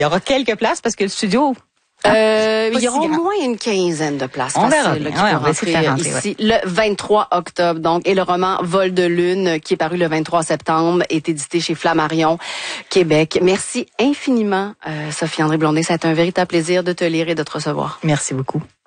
Il y aura quelques places parce que le studio... il y aura au moins une quinzaine de places on verra faciles bien. qui vont On va essayer de faire rentrer, ici le 23 octobre. Donc, et le roman Vol de lune qui est paru le 23 septembre est édité chez Flammarion, Québec. Merci infiniment, Sophie-André Blondin. Ça a été un véritable plaisir de te lire et de te recevoir. Merci beaucoup.